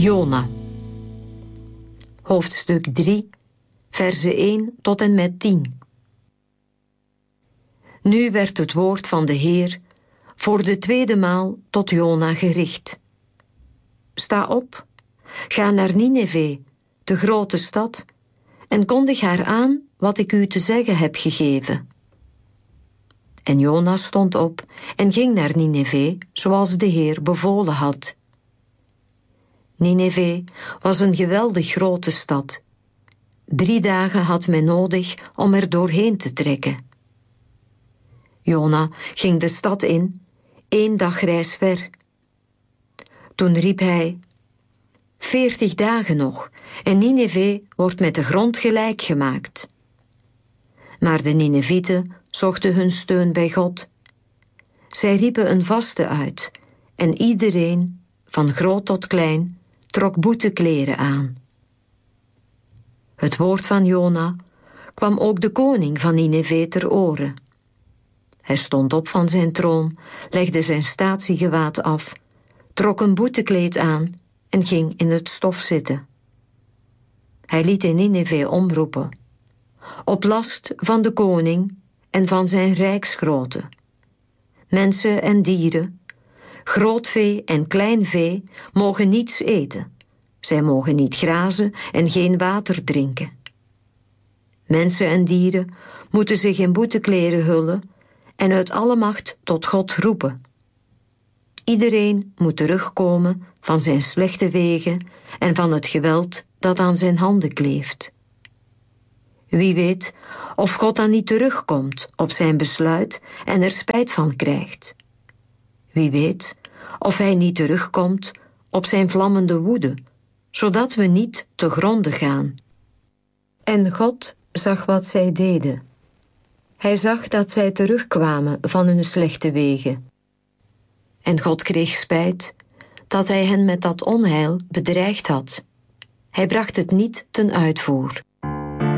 Jona. Hoofdstuk 3, verzen 1 tot en met 10. Nu werd het woord van de Heer voor de tweede maal tot Jona gericht. Sta op, ga naar Nineve, de grote stad, en kondig haar aan wat ik u te zeggen heb gegeven. En Jona stond op en ging naar Nineve, zoals de Heer bevolen had. Nineve was een geweldig grote stad. 3 dagen had men nodig om er doorheen te trekken. Jona ging de stad in, 1 dagreis ver. Toen riep hij: 40 dagen nog, en Nineve wordt met de grond gelijk gemaakt. Maar de Ninevieten zochten hun steun bij God. Zij riepen een vaste uit, en iedereen, van groot tot klein, trok boetekleren aan. Het woord van Jona kwam ook de koning van Nineve ter oren. Hij stond op van zijn troon, legde zijn statiegewaad af, trok een boetekleed aan en ging in het stof zitten. Hij liet in Nineve omroepen, op last van de koning en van zijn rijksgrootte. Mensen en dieren, groot vee en klein vee mogen niets eten. Zij mogen niet grazen en geen water drinken. Mensen en dieren moeten zich in boetekleren hullen en uit alle macht tot God roepen. Iedereen moet terugkomen van zijn slechte wegen en van het geweld dat aan zijn handen kleeft. Wie weet of God dan niet terugkomt op zijn besluit en er spijt van krijgt. Wie weet of hij niet terugkomt op zijn vlammende woede, zodat we niet te gronde gaan. En God zag wat zij deden. Hij zag dat zij terugkwamen van hun slechte wegen. En God kreeg spijt dat hij hen met dat onheil bedreigd had. Hij bracht het niet ten uitvoer.